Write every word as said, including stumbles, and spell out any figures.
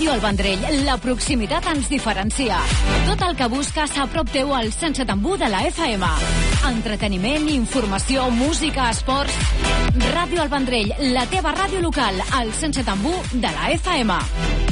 Ràdio El Vendrell, la proximitat ens diferencia. Tot el que busques a prop teu al sense tambú de la F M. Entreteniment, informació, música, esports... Ràdio El Vendrell, la teva ràdio local, al sense tambú de la F M.